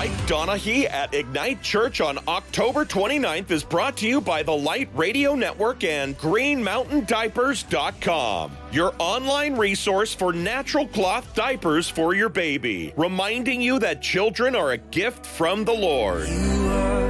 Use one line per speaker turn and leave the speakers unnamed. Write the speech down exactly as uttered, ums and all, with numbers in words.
Mike Donahue at Ignite Church on October twenty-ninth is brought to you by the Light Radio Network and green mountain diapers dot com, your online resource for natural cloth diapers for your baby, reminding you that children are a gift from the Lord.
You are